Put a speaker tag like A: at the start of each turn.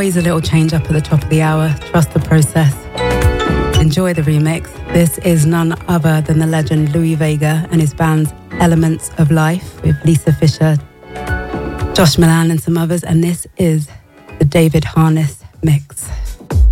A: always a little change up at the top of the hour. Trust the process. Enjoy the remix. This is none other than the legend Louis Vega and his band's Elements of Life with Lisa Fisher, Josh Milan and some others. And this is the David Harness mix.